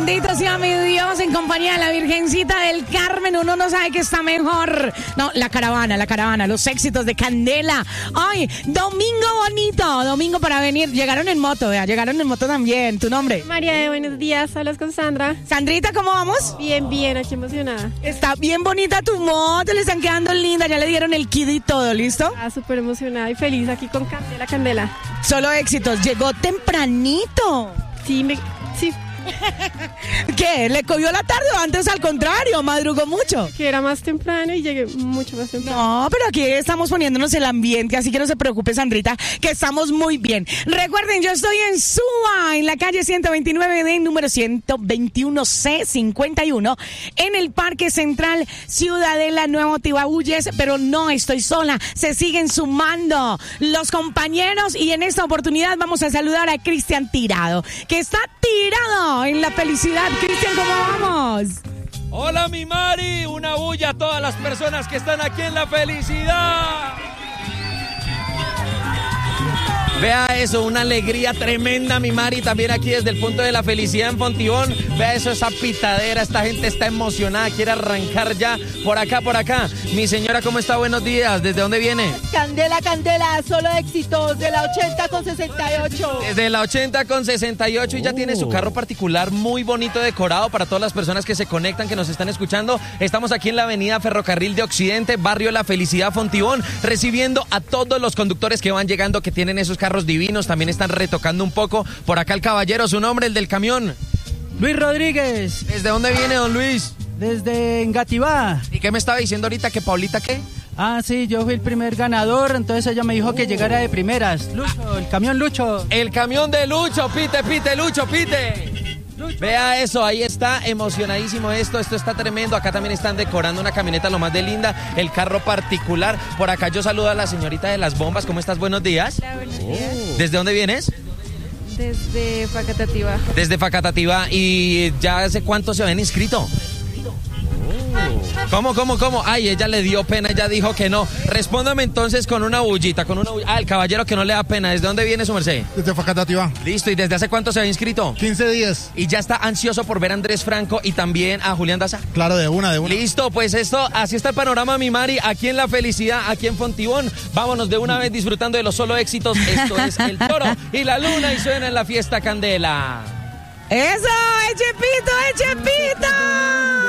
Bendito sea mi Dios, en compañía de la Virgencita del Carmen. Uno no sabe qué está mejor. No, la caravana, los éxitos de Candela. Ay, domingo bonito, domingo para venir. Llegaron en moto, vea, llegaron en moto también. ¿Tu nombre? María, buenos días, hablas con Sandra. Sandrita, ¿cómo vamos? Bien, aquí emocionada. Está bien bonita tu moto, le están quedando lindas, ya le dieron el kit y todo, ¿listo? Súper emocionada y feliz aquí con Candela. Solo éxitos, llegó tempranito. Sí. ¿Qué? ¿Le cogió la tarde o antes al contrario? ¿Madrugó mucho? Que era más temprano y llegué mucho más temprano. No, pero aquí estamos poniéndonos el ambiente, así que no se preocupe, Sandrita, que estamos muy bien. Recuerden, yo estoy en Suba, en la calle 129D, número 121C51, en el Parque Central Ciudadela Nuevo Tibabuyes, pero no estoy sola, se siguen sumando los compañeros y en esta oportunidad vamos a saludar a Cristian Tirado, que está tirado en la felicidad. Cristian, ¿cómo vamos? Hola, mi Mari, una bulla a todas las personas que están aquí en la felicidad. Vea eso, una alegría tremenda, mi Mari, también aquí desde el punto de la felicidad en Fontibón. Vea eso, esa pitadera, esta gente está emocionada, quiere arrancar ya por acá. Mi señora, ¿cómo está? Buenos días, ¿desde dónde viene? Candela, solo éxitos, de la 80 con 68. Desde la 80 con 68 y ya tiene su carro particular muy bonito decorado para todas las personas que se conectan, que nos están escuchando. Estamos aquí en la avenida Ferrocarril de Occidente, barrio La Felicidad, Fontibón, recibiendo a todos los conductores que van llegando, que tienen esos carros divinos, también están retocando un poco. Por acá el caballero, su nombre, el del camión. Luis Rodríguez. ¿Desde dónde viene, don Luis? Desde Engativá. ¿Y qué me estaba diciendo ahorita? ¿Que Paulita qué? Ah, sí, yo fui el primer ganador, entonces ella me dijo que llegara de primeras. Lucho, el camión Lucho. El camión de Lucho, pite, Lucho, pite. Vea eso, ahí está, emocionadísimo esto está tremendo. Acá también están decorando una camioneta lo más de linda, el carro particular. Por acá yo saludo a la señorita de las bombas. ¿Cómo estás? Buenos días. Hola, buenos días. ¿Desde dónde vienes? Desde Facatativá. Desde Facatativá. ¿Y ya hace cuánto se habían inscrito? ¿Cómo? Ay, ella le dio pena, ella dijo que no. Respóndame entonces con una bullita, el caballero que no le da pena. ¿Desde dónde viene su merced? Desde Facatativá. Listo, ¿y desde hace cuánto se había inscrito? 15 días. ¿Y ya está ansioso por ver a Andrés Franco y también a Julián Daza? Claro, de una. Listo, pues así está el panorama, mi Mari, aquí en La Felicidad, aquí en Fontibón. Vámonos de una vez disfrutando de los solo éxitos. Esto es El Toro y la Luna y suena en la fiesta Candela. ¡Eso! ¡Echepito!